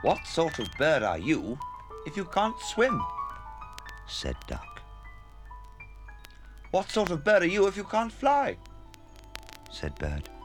"What sort of bird are you if you can't swim?" said Duck. "What sort of bird are you if you can't fly?" said Bird.